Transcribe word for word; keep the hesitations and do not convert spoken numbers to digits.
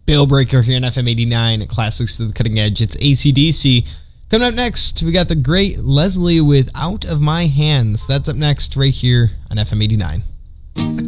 Bill Breaker here on F M eighty-nine, Classics to the Cutting Edge. It's A C D C. Coming up next, we got the great Leslie with Out of My Hands. That's up next right here on F M eighty-nine.